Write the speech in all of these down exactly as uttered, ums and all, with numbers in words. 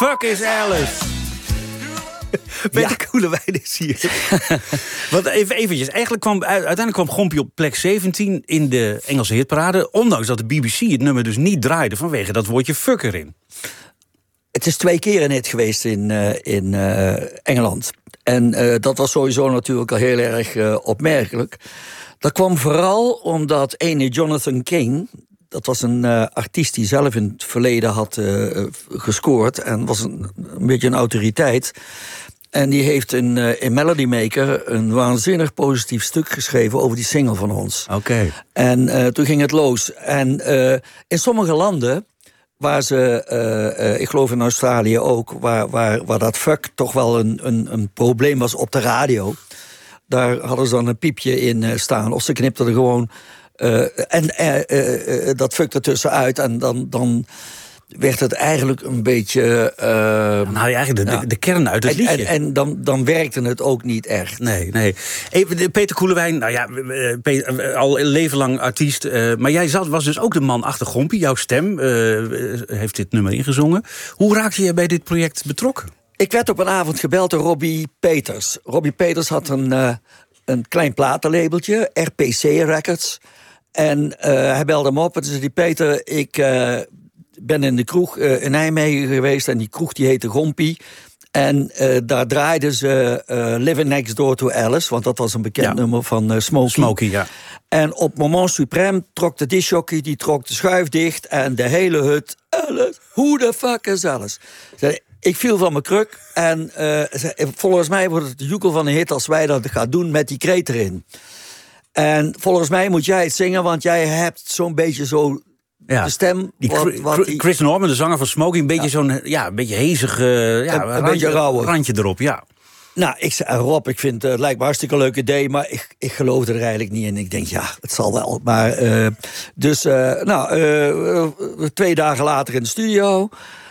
fuck is Alice? Peter ja. Koelewijn is hier. Want even eventjes, eigenlijk kwam, uiteindelijk kwam Gompie op plek zeventien in de Engelse hitparade. Ondanks dat de B B C het nummer dus niet draaide vanwege dat woordje fuck erin. Het is twee keer een hit geweest in, uh, in uh, Engeland. En uh, dat was sowieso natuurlijk al heel erg uh, opmerkelijk. Dat kwam vooral omdat ene Jonathan King... dat was een uh, artiest die zelf in het verleden had uh, gescoord... en was een, een beetje een autoriteit. En die heeft in, uh, in Melody Maker een waanzinnig positief stuk geschreven... over die single van ons. Oké. Okay. En uh, toen ging het los. En uh, in sommige landen... waar ze, uh, uh, ik geloof in Australië ook... waar, waar, waar dat fuck toch wel een, een, een probleem was op de radio... daar hadden ze dan een piepje in uh, staan. Of ze knipten er gewoon... Uh, en uh, uh, uh, dat fuck ertussenuit. En dan, dan werd het eigenlijk een beetje... Uh, dan haal je eigenlijk de, ja. de, de kern uit het en, liedje. En, en dan, dan werkte het ook niet echt. Nee, nee. Even, Peter Koelewijn, nou ja, Peter, al een leven lang artiest. Uh, maar jij zat, was dus ook de man achter Gompie. Jouw stem uh, heeft dit nummer ingezongen. Hoe raakte je bij dit project betrokken? Ik werd op een avond gebeld door Robbie Peters. Robbie Peters had een, uh, een klein platenlabeltje, R P C Records... En uh, hij belde me op en zei die Peter, ik uh, ben in de kroeg uh, in Nijmegen geweest... en die kroeg die heette Gompie. En uh, daar draaiden ze uh, Living Next Door to Alice... want dat was een bekend ja. nummer van uh, Smokey. Smokey, ja. En op moment suprême trok de discjockey, die trok de schuif dicht... en de hele hut, Alice, who the fuck is Alice? Zei, ik viel van mijn kruk en uh, zei, volgens mij wordt het de joekel van een hit... als wij dat gaan doen met die kreet erin. En volgens mij moet jij het zingen, want jij hebt zo'n beetje zo ja, de stem. Die wat, wat die... Chris Norman, de zanger van Smokey, een beetje ja. zo'n ja, een beetje hezig, uh, ja, een, een randje, beetje rauwe randje erop, ja. Nou, ik zei, Rob, ik vind het uh, lijkt me een hartstikke leuk idee, maar ik, ik geloofde er eigenlijk niet in. Ik denk, ja, het zal wel. Maar uh, dus, uh, nou, uh, twee dagen later in de studio.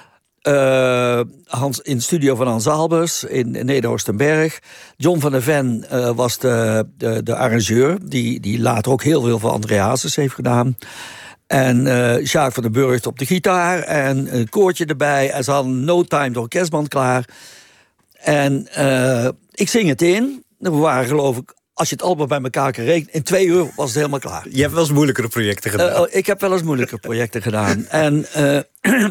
Uh, Hans, in de studio van Hans Albers in, in Neder-Oostenberg. John van der Ven uh, was de, de, de arrangeur... Die, die later ook heel veel van André Hazes heeft gedaan. En uh, Sjaak van den Burgt op de gitaar... en een koortje erbij. En ze hadden No Time de orkestband klaar. En uh, ik zing het in. We waren geloof ik... Als je het allemaal bij elkaar kan rekenen... in twee uur was het helemaal klaar. Je hebt wel eens moeilijkere projecten gedaan. Uh, ik heb wel eens moeilijkere projecten gedaan. En... Uh,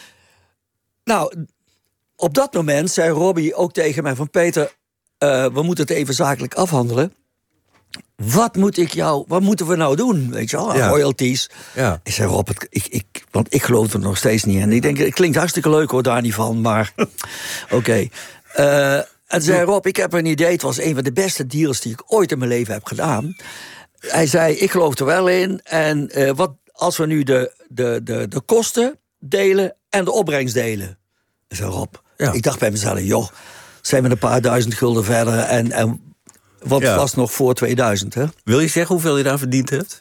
Nou, op dat moment zei Robbie ook tegen mij van... Peter, uh, we moeten het even zakelijk afhandelen. Wat moet ik jou, wat moeten we nou doen? Weet je wel, ja. royalties. Ja. Ik zei, Rob, het, ik, ik, want ik geloof er nog steeds niet in. Ik denk, het klinkt hartstikke leuk hoor, daar niet van, maar oké. Okay. Uh, en zei Rob, ik heb een idee. Het was een van de beste deals die ik ooit in mijn leven heb gedaan. Hij zei, ik geloof er wel in. En uh, wat als we nu de, de, de, de kosten delen... en de opbrengst delen. Zo Rob. Ja. Ik dacht bij mezelf, joh, zijn we een paar duizend gulden verder... en, en wat ja. was nog voor tweeduizend, hè? Wil je zeggen hoeveel je daar verdiend hebt?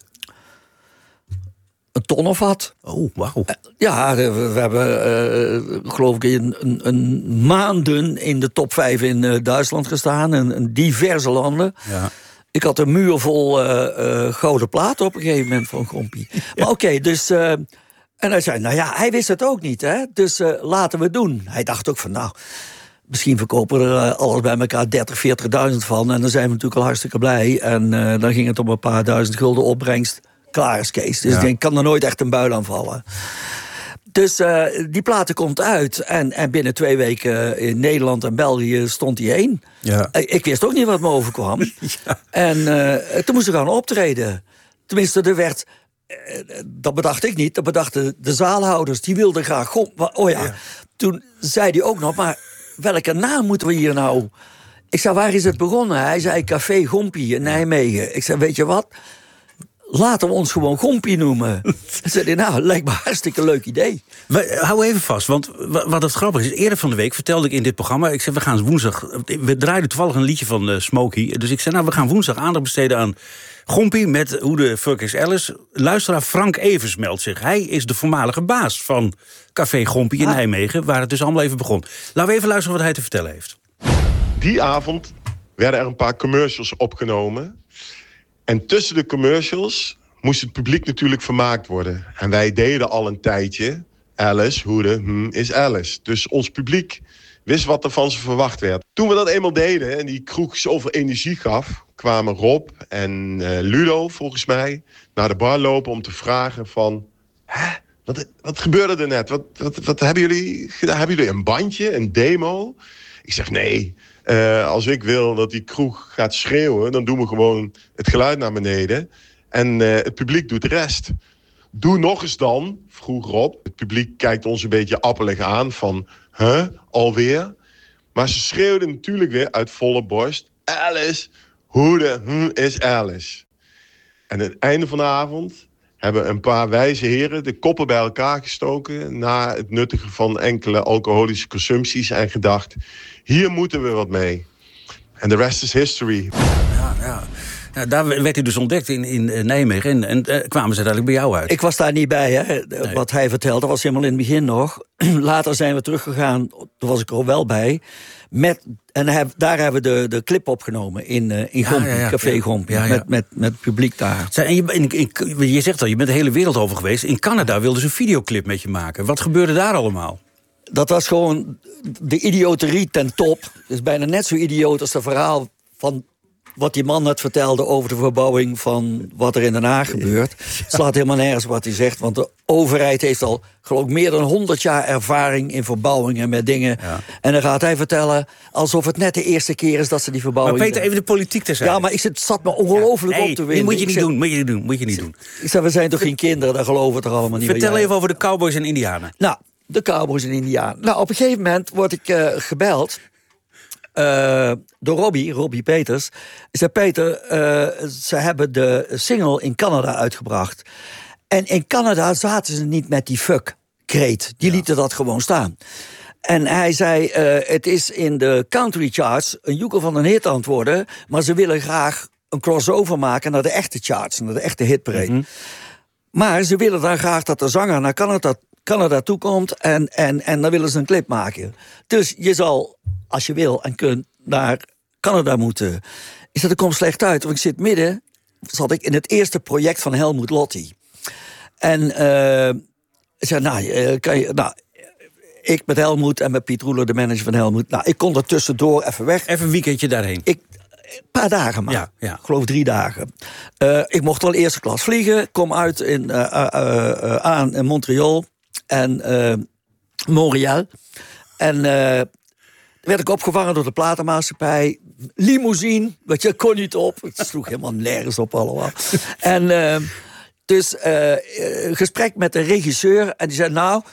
Een ton of wat. Oh, wauw. Ja, we, we hebben, uh, geloof ik, een, een, een maanden in de top vijf in uh, Duitsland gestaan... en, en diverse landen. Ja. Ik had een muur vol uh, uh, gouden platen op een gegeven moment van Gompie. Ja. Maar oké, okay, dus... Uh, En hij zei, nou ja, hij wist het ook niet, hè? Dus uh, laten we het doen. Hij dacht ook van, nou, misschien verkopen we er uh, alles bij elkaar dertig, veertigduizend van... en dan zijn we natuurlijk al hartstikke blij. En uh, dan ging het om een paar duizend gulden opbrengst. Klaar is Kees. Dus ja. ik denk, kan er nooit echt een buil aan vallen. Dus uh, die platen komt uit. En, en binnen twee weken in Nederland en België stond hij heen. Ja. Uh, ik wist ook niet wat me overkwam. Ja. En uh, toen moest ik gaan optreden. Tenminste, er werd... Dat bedacht ik niet, dat bedachten de zaalhouders. Die wilden graag... Oh ja, ja. Toen zei hij ook nog, maar welke naam moeten we hier nou... Ik zei, waar is het begonnen? Hij zei, Café Gompie in Nijmegen. Ik zei, weet je wat? Laten we ons gewoon Gompie noemen. Hij zei, nou, lijkt me een hartstikke leuk idee. Maar, hou even vast, want wat het grappig is... eerder van de week vertelde ik in dit programma... ik zei, we gaan woensdag... We draaiden toevallig een liedje van uh, Smokey. Dus ik zei, nou, we gaan woensdag aandacht besteden aan... Gompie met Hoe de fuck is Alice. Luisteraar Frank Evers meldt zich. Hij is de voormalige baas van Café Gompie in ah. Nijmegen... waar het dus allemaal even begon. Laten we even luisteren wat hij te vertellen heeft. Die avond werden er een paar commercials opgenomen. En tussen de commercials moest het publiek natuurlijk vermaakt worden. En wij deden al een tijdje Alice, hoede, hm, is Alice. Dus ons publiek wist wat er van ze verwacht werd. Toen we dat eenmaal deden en die kroeg zoveel energie gaf, kwamen Rob en uh, Ludo, volgens mij, naar de bar lopen om te vragen van... Hè, wat, wat gebeurde er net? Wat, wat, wat hebben jullie gedaan? Hebben jullie een bandje, een demo? Ik zeg nee, uh, als ik wil dat die kroeg gaat schreeuwen, dan doen we gewoon het geluid naar beneden. En uh, het publiek doet de rest. Doe nog eens dan, vroeg Rob. Het publiek kijkt ons een beetje appelig aan van... Huh, alweer? Maar ze schreeuwden natuurlijk weer uit volle borst... Alice, hoede, hm, is Alice. En aan het einde van de avond hebben een paar wijze heren... de koppen bij elkaar gestoken... na het nuttigen van enkele alcoholische consumpties... en gedacht, hier moeten we wat mee. En de rest is history. Ja, ja. Ja, daar werd hij dus ontdekt in, in Nijmegen. En, en uh, kwamen ze uiteindelijk bij jou uit. Ik was daar niet bij, hè. Nee. Wat hij vertelde was helemaal in het begin nog. Later zijn we teruggegaan, toen was ik er al wel bij. Met, en heb, daar hebben we de, de clip opgenomen in, uh, in Gompie, ja, ja, ja. Café Gompie. Ja, ja. Met, met, met het publiek daar. En je, in, in, je zegt al, je bent de hele wereld over geweest. In Canada wilden ze een videoclip met je maken. Wat gebeurde daar allemaal? Dat was gewoon de idioterie ten top. Het is bijna net zo idioot als het verhaal van... wat die man net vertelde over de verbouwing van wat er in Den Haag gebeurt. Het slaat helemaal nergens wat hij zegt. Want de overheid heeft al, geloof ik, meer dan honderd jaar ervaring in verbouwingen met dingen. Ja. En dan gaat hij vertellen alsof het net de eerste keer is dat ze die verbouwing... Maar Peter, even de politiek te zijn. Ja, maar ik zit, zat me ongelooflijk ja. hey, op te winnen. Moet je niet zeg, doen, moet je niet doen, moet je niet doen. Ik zeg, we zijn toch geen kinderen, daar geloven we toch allemaal niet. Vertel even over de cowboys en indianen. Nou, de cowboys en indianen. Nou, op een gegeven moment word ik uh, gebeld... Uh, door Robbie, Robbie Peters. Ik zei, Peter, uh, ze hebben de single in Canada uitgebracht. En in Canada zaten ze niet met die fuck-kreet. Die ja. lieten dat gewoon staan. En hij zei, uh, het is in de country charts een joekel van een hit aan het worden... maar ze willen graag een crossover maken naar de echte charts... naar de echte hitparade. Mm-hmm. Maar ze willen dan graag dat de zanger naar Canada... Canada toekomt en, en, en dan willen ze een clip maken. Dus je zal, als je wil en kunt, naar Canada moeten. Ik zei, dat komt slecht uit, want ik zit midden... zat ik in het eerste project van Helmut Lotti. En uh, ik zei, nou, uh, kan je... Nou, ik met Helmut en met Piet Roeler, de manager van Helmut... Nou, ik kon er tussendoor even weg. Even een weekendje daarheen. Ik, een paar dagen maar. Ja, ja. Ik geloof drie dagen. Uh, ik mocht wel eerste klas vliegen. Kom uit in, uh, uh, uh, aan in Montreal... En uh, Montreal. En uh, werd ik opgevangen door de platenmaatschappij. Limousine, want je kon niet op. Het sloeg helemaal nergens op allemaal. En uh, dus uh, gesprek met de regisseur. En die zei, nou,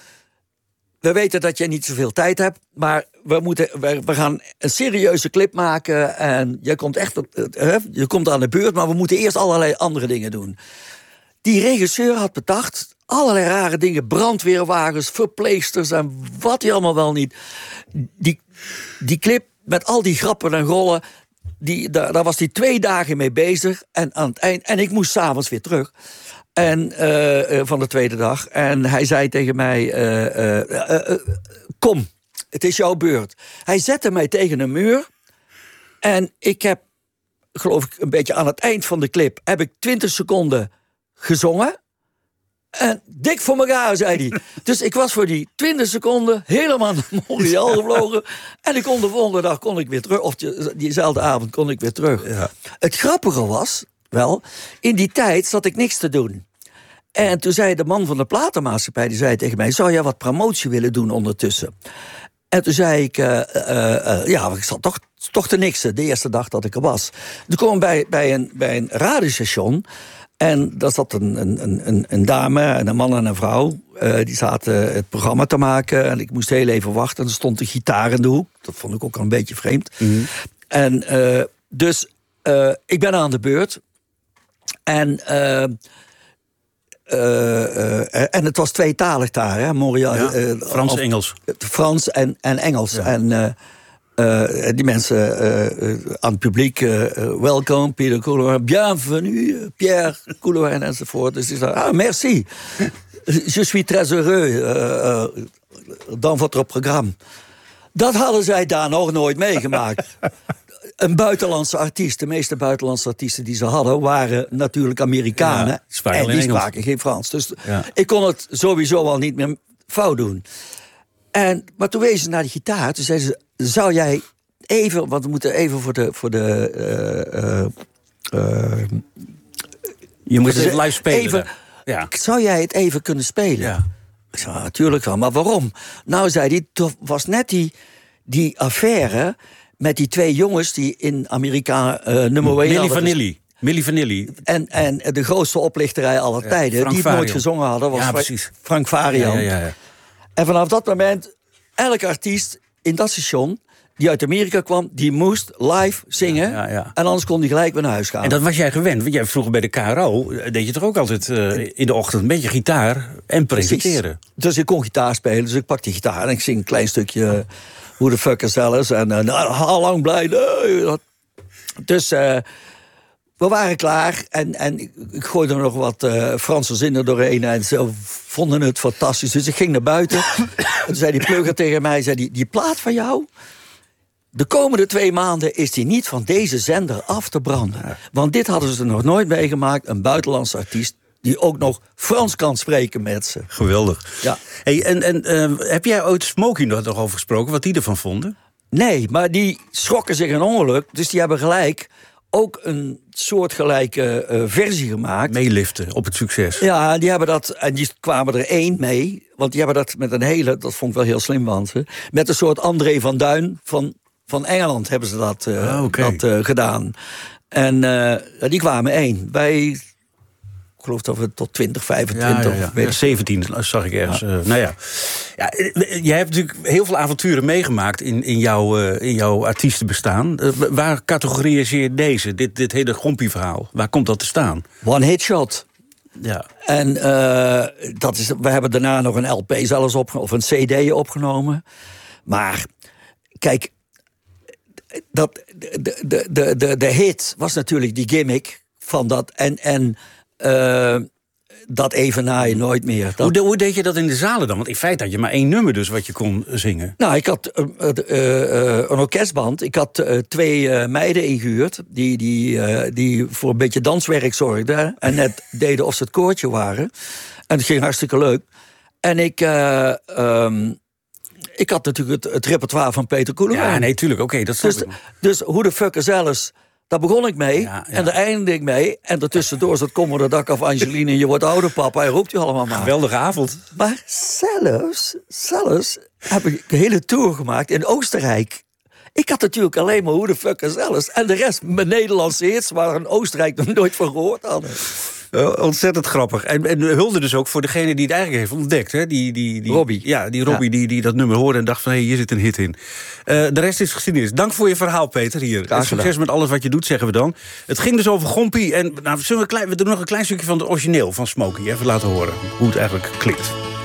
we weten dat je niet zoveel tijd hebt. Maar we, moeten, we, we gaan een serieuze clip maken. En je komt echt uh, je komt aan de beurt. Maar we moeten eerst allerlei andere dingen doen. Die regisseur had bedacht... allerlei rare dingen, brandweerwagens, verpleegsters en wat hij allemaal wel niet. Die, die clip met al die grappen en rollen, die, daar, daar was hij twee dagen mee bezig. En aan het eind, en ik moest 's avonds weer terug. En uh, uh, van de tweede dag. En hij zei tegen mij, uh, uh, uh, uh, kom, het is jouw beurt. Hij zette mij tegen een muur. En ik heb, geloof ik, een beetje aan het eind van de clip... heb ik twintig seconden gezongen. En dik voor elkaar, zei hij. Dus ik was voor die twintig seconden helemaal naar Montreal gevlogen. En ik kon de volgende dag kon ik weer terug. Of die, diezelfde avond kon ik weer terug. Ja. Het grappige was, wel, in die tijd zat ik niks te doen. En toen zei de man van de platenmaatschappij, die zei tegen mij... zou jij wat promotie willen doen ondertussen? En toen zei ik, uh, uh, uh, ja, ik zat toch, toch te niksen de eerste dag dat ik er was. Toen kwam ik bij, bij, een, bij een radiostation... En daar zat een, een, een, een dame en een man en een vrouw. Uh, die zaten het programma te maken. En ik moest heel even wachten. En er stond een gitaar in de hoek. Dat vond ik ook al een beetje vreemd. Mm-hmm. En uh, dus uh, ik ben aan de beurt. En, uh, uh, uh, en het was tweetalig daar. Hè? Montreal, ja, uh, Frans en Engels. Frans en, en Engels. Ja. En... Uh, Uh, die mensen uh, uh, aan het publiek, uh, uh, welkom, Peter Couloir, bienvenue, Pierre Couloir enzovoort. Dus die zeiden, ah, merci. Je suis très heureux uh, uh, dans votre programme. Dat hadden zij daar nog nooit meegemaakt. Een buitenlandse artiest, de meeste buitenlandse artiesten die ze hadden... waren natuurlijk Amerikanen, ja, en die spraken geen Frans. Dus ja. ik kon het sowieso al niet meer... fout doen. En, maar toen wezen ze naar die gitaar. Toen zeiden ze, zou jij even... Want we moeten even voor de... Voor de uh, uh, uh, je moet het live spelen. Even, ja. Zou jij het even kunnen spelen? Ja. Ik zei, natuurlijk wel. Maar waarom? Nou, zei hij, het was net die, die affaire... met die twee jongens die in Amerika uh, nummer één... Milli Vanilli. Milli Vanilli. En, en de grootste oplichterij aller ja, tijden... Frank die het nooit gezongen hadden, was ja, Fra- Frank Varian. Ja, ja, ja, ja. En vanaf dat moment, elke artiest in dat station... die uit Amerika kwam, die moest live zingen... Ja, ja, ja. En anders kon hij gelijk weer naar huis gaan. En dat was jij gewend, want jij vroeger bij de K R O... deed je toch ook altijd uh, in de ochtend een beetje gitaar en presenteren. Precies. Dus ik kon gitaar spelen, dus ik pak die gitaar... en ik zing een klein stukje Who the Fuck Is Alice... en uh, nou, how long blijven. Dus... Uh, we waren klaar en, en ik gooide er nog wat uh, Franse zinnen doorheen... en ze vonden het fantastisch. Dus ik ging naar buiten. En toen zei die plugger tegen mij... Zei die, die plaat van jou... de komende twee maanden is die niet van deze zender af te branden. Want dit hadden ze nog nooit meegemaakt. Een buitenlandse artiest die ook nog Frans kan spreken met ze. Geweldig. Ja. Hey, en en uh, heb jij ooit Smokey nog over gesproken? Wat die ervan vonden? Nee, maar die schrokken zich een ongeluk. Dus die hebben gelijk... ook een soortgelijke uh, versie gemaakt. Meeliften op het succes. Ja, die hebben dat, en die kwamen er één mee. Want die hebben dat met een hele, dat vond ik wel heel slim van ze... met een soort André van Duin van, van Engeland hebben ze dat, uh, oh, okay. dat uh, gedaan. En uh, die kwamen één. Wij... Ik geloof dat we tot twintig, vijfentwintig... Ja, ja, ja. ja, zeventien zag ik ergens. Ja. Uh, nou ja. ja, jij hebt natuurlijk heel veel avonturen meegemaakt... in, in, jouw, uh, in jouw artiestenbestaan. Uh, waar categoriseer je deze, dit, dit hele Gompie-verhaal? Waar komt dat te staan? One hit shot. Ja. En uh, dat is, we hebben daarna nog een L P zelfs opgenomen... of een C D opgenomen. Maar, kijk... Dat, de, de, de, de, de hit was natuurlijk die gimmick van dat... en, en Uh, dat evenaar je nooit meer. Dat... Hoe, de, hoe deed je dat in de zalen dan? Want in feite had je maar één nummer dus wat je kon zingen. Nou, ik had uh, uh, uh, een orkestband. Ik had uh, twee uh, meiden ingehuurd... Die, die, uh, die voor een beetje danswerk zorgden... en net deden of ze het koortje waren. En het ging hartstikke leuk. En ik... Uh, um, ik had natuurlijk het, het repertoire van Peter Koelewijn. Ja, nee, tuurlijk. Oké, okay, dat snap dus, ik. Dus Who the Fuck Is Alice... Daar begon ik mee, ja, ja. en daar eindigde ik mee. En daartussendoor zat kom er de dak af Angeline... je wordt ouder, papa, en roept u allemaal maar. Geweldige avond. Maar zelfs, zelfs heb ik een hele tour gemaakt in Oostenrijk. Ik had natuurlijk alleen maar Who the Fuck Is Alice. En de rest, mijn Nederlandse hits... waar in Oostenrijk nog nooit van gehoord hadden. Uh, ontzettend grappig. En, en hulde dus ook voor degene die het eigenlijk heeft ontdekt. Hè? Die, die, die, Robbie. Ja, die Robbie ja. Die, die dat nummer hoorde en dacht van... hé, hey, hier zit een hit in. Uh, de rest is geschiedenis. Dank voor je verhaal, Peter, hier. En succes met alles wat je doet, zeggen we dan. Het ging dus over Gompie. En nou, zullen we, klein, we doen nog een klein stukje van het origineel van Smokey. Even laten horen hoe het eigenlijk klinkt.